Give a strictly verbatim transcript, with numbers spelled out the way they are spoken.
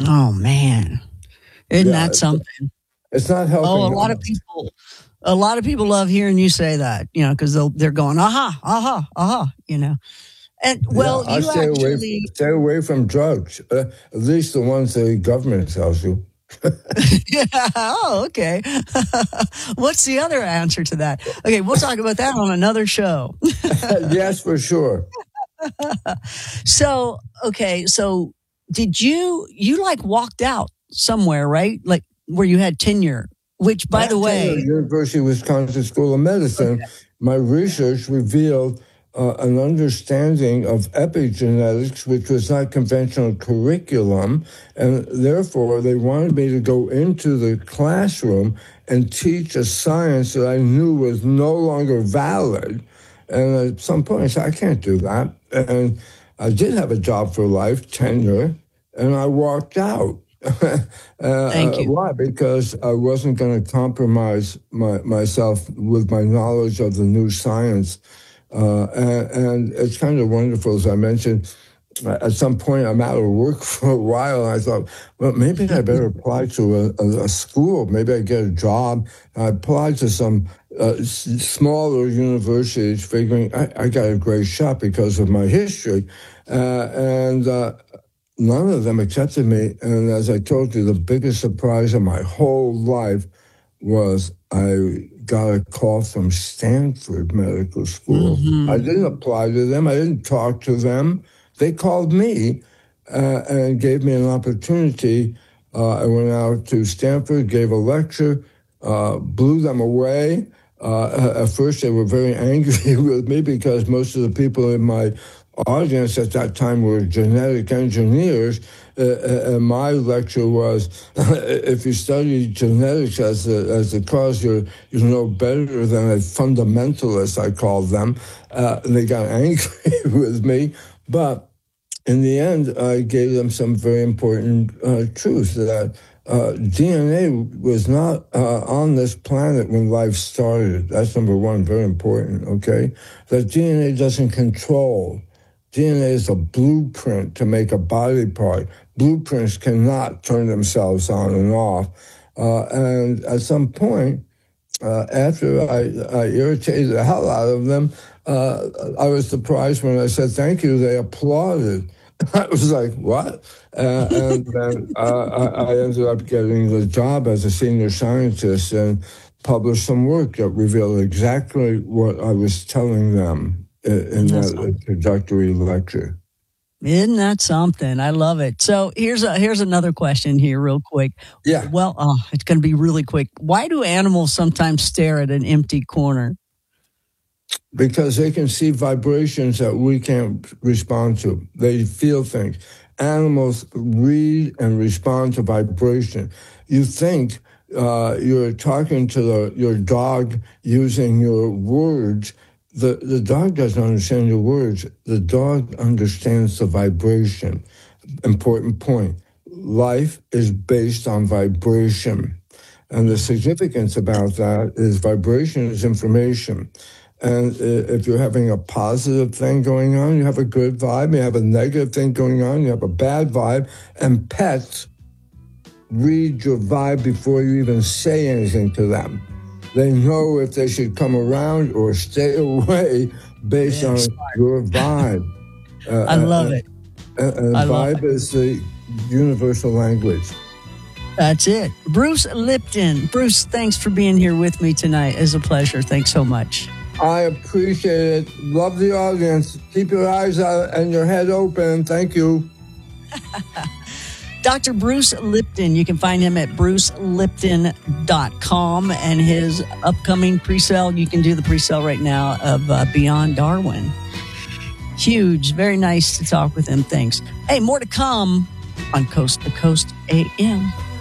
Oh, man. Isn't Yeah, that something? It's not helping. Oh, a lot of people, a lot of people love hearing you say that, you know, because they'll they're going, aha, aha, aha, you know. And well, yeah, I you stay actually away, stay away from drugs, uh, at least the ones the government tells you. Yeah. Oh, okay. What's the other answer to that? Okay, we'll talk about that on another show. Yes, for sure. So, okay, so did you you like walked out somewhere, right? Like where you had tenure, which by At the way, University of Wisconsin School of Medicine, okay. my research revealed uh, an understanding of epigenetics, which was not conventional curriculum, and therefore they wanted me to go into the classroom and teach a science that I knew was no longer valid. And at some point I said, I can't do that. And I did have a job for life, tenure, and I walked out. uh, Thank you. Why? Because I wasn't going to compromise my, myself with my knowledge of the new science. Uh, and, and it's kind of wonderful, as I mentioned. At some point, I'm out of work for a while, and I thought, well, maybe I better apply to a, a, a school. Maybe I get a job. I applied to some uh, s- smaller universities, figuring I, I got a great shot because of my history. Uh, and uh, none of them accepted me. And as I told you, the biggest surprise of my whole life was I got a call from Stanford Medical School. Mm-hmm. I didn't apply to them. I didn't talk to them. They called me uh, and gave me an opportunity. Uh, I went out to Stanford, gave a lecture, uh, blew them away. Uh, at first, they were very angry with me because most of the people in my audience at that time were genetic engineers. Uh, and my lecture was, if you study genetics as a, as a cause, you're, you're no better than a fundamentalist, I called them. Uh, and they got angry with me. But in the end, I gave them some very important uh, truths that uh, D N A was not uh, on this planet when life started. That's number one, very important, okay? That D N A doesn't control. D N A is a blueprint to make a body part. Blueprints cannot turn themselves on and off. Uh, and at some point, uh, after I, I irritated the hell out of them, uh, I was surprised when I said thank you, they applauded. I was like, what? Uh, and then uh, I, I ended up getting the job as a senior scientist and published some work that revealed exactly what I was telling them in that introductory lecture. Isn't that something? I love it. So here's a here's another question here, real quick. Yeah. Well, oh, it's going to be really quick. Why do animals sometimes stare at an empty corner? Because they can see vibrations that we can't respond to. They feel things. Animals read and respond to vibration. You think uh, you're talking to the, your dog using your words. The, the dog doesn't understand your words. The dog understands the vibration. Important point. Life is based on vibration. And the significance about that is vibration is information. And if you're having a positive thing going on, you have a good vibe. You have a negative thing going on, you have a bad vibe. And pets read your vibe before you even say anything to them. They know if they should come around or stay away based yeah, on smart. Your vibe. Uh, I love and, it. And, and I vibe love it. is the universal language. That's it. Bruce Lipton. Bruce, thanks for being here with me tonight. It's a pleasure. Thanks so much. I appreciate it. Love the audience. Keep your eyes out and your head open. Thank you. Doctor Bruce Lipton. You can find him at bruce lipton dot com and his upcoming pre-sale. You can do the pre-sale right now of uh, Beyond Darwin. Huge. Very nice to talk with him. Thanks. Hey, more to come on Coast to Coast A M.